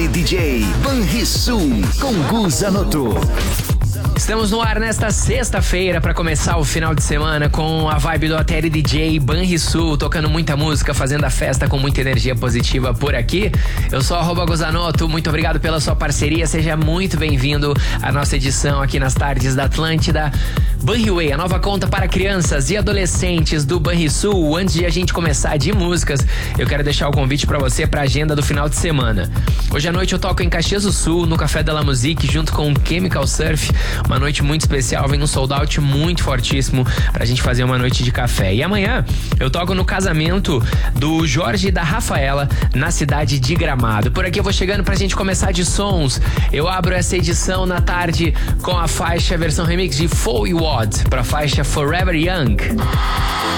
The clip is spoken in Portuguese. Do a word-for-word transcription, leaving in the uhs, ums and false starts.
D J Banrisul com Gu Zanotto. Estamos no ar nesta sexta-feira para começar o final de semana com a vibe do A T L D J Banrisul, tocando muita música, fazendo a festa com muita energia positiva por aqui. Eu sou arroba Gu Zanotto, muito obrigado pela sua parceria, seja muito bem-vindo à nossa edição aqui nas tardes da Atlântida. Banriway, a nova conta para crianças e adolescentes do Banrisul. Antes de a gente começar de músicas, eu quero deixar o convite para você para a agenda do final de semana. Hoje à noite eu toco em Caxias do Sul, no Café de la Musique, junto com o Chemical Surf. Uma noite muito especial, vem um sold out muito fortíssimo pra gente fazer uma noite de café. E amanhã eu toco no casamento do Jorge e da Rafaela, na cidade de Gramado. Por aqui eu vou chegando pra gente começar de sons. Eu abro essa edição na tarde com a faixa versão remix de Four Wad pra faixa Forever Young.